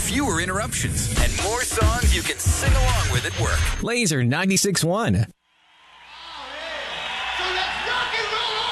fewer interruptions, and more songs you can sing along with at work. Laser 96.1. So let's rock and roll!